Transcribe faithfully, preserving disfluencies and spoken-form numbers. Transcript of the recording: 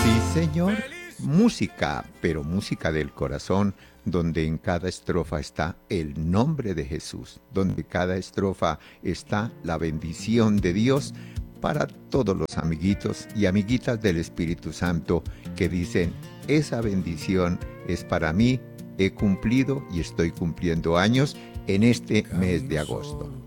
Sí, señor. Música, pero música del corazón, donde en cada estrofa está el nombre de Jesús, donde cada estrofa está la bendición de Dios para todos los amiguitos y amiguitas del Espíritu Santo que dicen, esa bendición es para mí, he cumplido y estoy cumpliendo años en este mes de agosto.